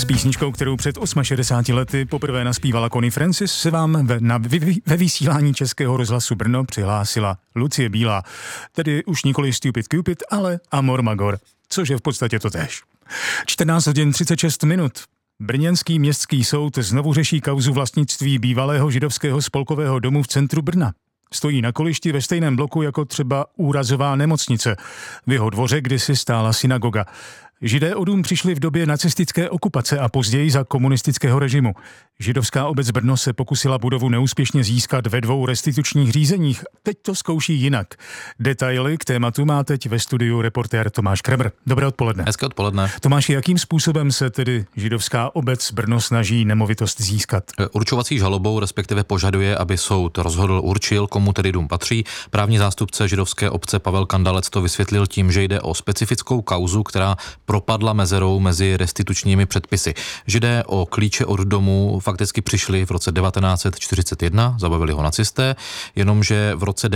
písničkou, kterou před 68 lety poprvé naspívala Connie Francis, se vám ve vysílání Českého rozhlasu Brno přihlásila Lucie Bílá. Tedy už nikoli Stupid Cupid, ale Amor Magor, což je v podstatě totéž. 14 hodin 36 minut. Brněnský městský soud znovu řeší kauzu vlastnictví bývalého židovského spolkového domu v centru Brna. Stojí na kolišti ve stejném bloku jako třeba úrazová nemocnice. V jeho dvoře kdysi stála synagoga. Židé o dům přišli v době nacistické okupace a později za komunistického režimu. Židovská obec Brno se pokusila budovu neúspěšně získat ve 2 restitučních řízeních. Teď to zkouší jinak. Detaily k tématu má teď ve studiu reportér Tomáš Kremer. Dobré odpoledne. Hezké odpoledne. Tomáši, jakým způsobem se tedy židovská obec Brno snaží nemovitost získat? Určovací žalobou, respektive požaduje, aby soud určil, komu tedy dům patří. Právní zástupce židovské obce Pavel Kandalec to vysvětlil tím, že jde o specifickou kauzu, která propadla mezerou mezi restitučními předpisy. Židé o klíče od domu fakticky přišli v roce 1941, zabavili ho nacisté, jenomže v roce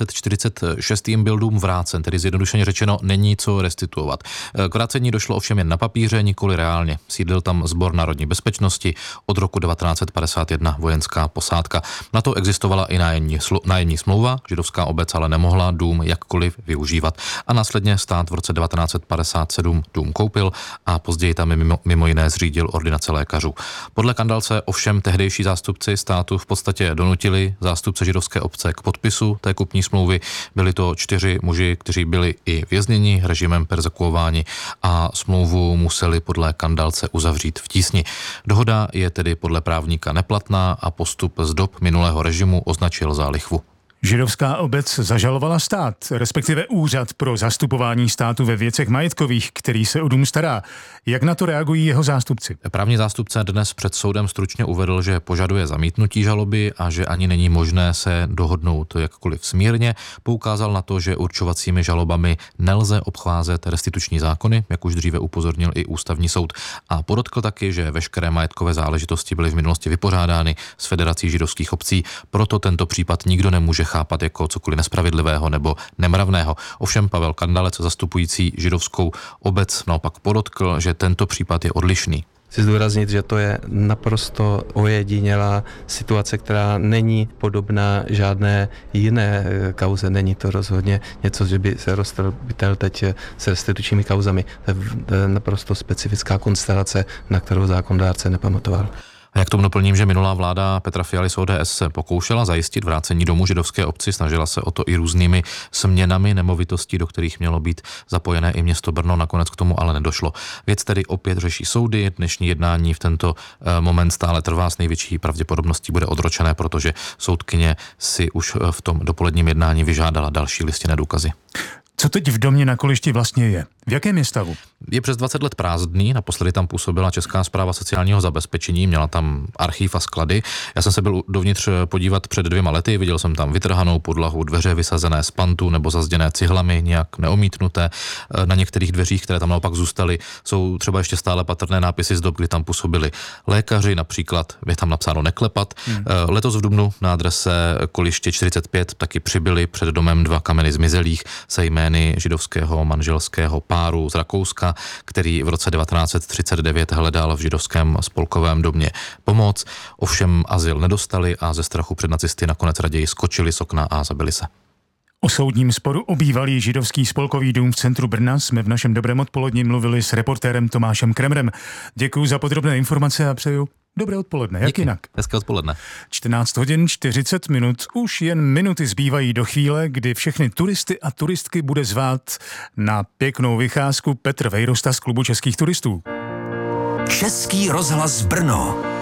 1946 jim byl dům vrácen, tedy zjednodušeně řečeno není co restituovat. K vrácení došlo ovšem jen na papíře, nikoli reálně. Sídlil tam Sbor národní bezpečnosti, od roku 1951 vojenská posádka. Na to existovala i nájemní smlouva, židovská obec ale nemohla dům jakkoliv využívat. A následně stát v roce 1957 dům koupil a později tam mimo jiné zřídil ordinace lékařů. Podle Kandalce ovšem tehdejší zástupci státu v podstatě donutili zástupce židovské obce k podpisu té kupní smlouvy. Byli to 4 muži, kteří byli i vězněni režimem perzekuováni a smlouvu museli podle Kandalce uzavřít v tísni. Dohoda je tedy podle právníka neplatná a postup z dob minulého režimu označil za lichvu. Židovská obec zažalovala stát, respektive úřad pro zastupování státu ve věcech majetkových, který se o dům stará. Jak na to reagují jeho zástupci? Právní zástupce dnes před soudem stručně uvedl, že požaduje zamítnutí žaloby a že ani není možné se dohodnout jakkoliv smírně. Poukázal na to, že určovacími žalobami nelze obcházet restituční zákony, jak už dříve upozornil i ústavní soud. A podotkl taky, že veškeré majetkové záležitosti byly v minulosti vypořádány s Federací židovských obcí, proto tento případ nikdo nemůže chápat jako cokoliv nespravedlivého nebo nemravného. Ovšem Pavel Kandalec, zastupující židovskou obec, naopak podotkl, že tento případ je odlišný. Chci zdůraznit, že to je naprosto ojedinělá situace, která není podobná žádné jiné kauze. Není to rozhodně něco, že by se roztrbitel teď s restitučními kauzami. To je naprosto specifická konstelace, na kterou zákonodárce nepamatoval. A jak tomu doplním, že minulá vláda Petra Fialy z ODS se pokoušela zajistit vrácení domu židovské obci, snažila se o to i různými směnami nemovitostí, do kterých mělo být zapojené i město Brno, nakonec k tomu ale nedošlo. Věc tedy opět řeší soudy, dnešní jednání v tento moment stále trvá, s největší pravděpodobností bude odročené, protože soudkyně si už v tom dopoledním jednání vyžádala další listinné důkazy. Co teď v domě na kolišti vlastně je? V jakém je stavu? Je přes 20 let prázdný, naposledy tam působila Česká správa sociálního zabezpečení, měla tam archív a sklady. Já jsem se byl dovnitř podívat před 2 lety, viděl jsem tam vytrhanou podlahu, dveře vysazené z pantu nebo zazděné cihlami, nějak neomítnuté. Na některých dveřích, které tam naopak zůstaly, jsou třeba ještě stále patrné nápisy z dob, kdy tam působili lékaři, například je tam napsáno neklepat. Letos v dubnu na adrese Koliště 45 taky přibyly před domem 2 kameny zmizelých se jmény židovského manželského páru z Rakouska, který v roce 1939 hledal v židovském spolkovém domě pomoc. Ovšem azyl nedostali a ze strachu před nacisty nakonec raději skočili z okna a zabili se. O soudním sporu o bývalý židovský spolkový dům v centru Brna jsme v našem dobrém odpoledni mluvili s reportérem Tomášem Kremerem. Děkuji za podrobné informace a přeju dobré odpoledne. Jak Díky. jinak? Hezké odpoledne. 14 hodin 40 minut. Už jen minuty zbývají do chvíle, kdy všechny turisty a turistky bude zvát na pěknou vycházku Petr Vejrosta z Klubu českých turistů. Český rozhlas Brno.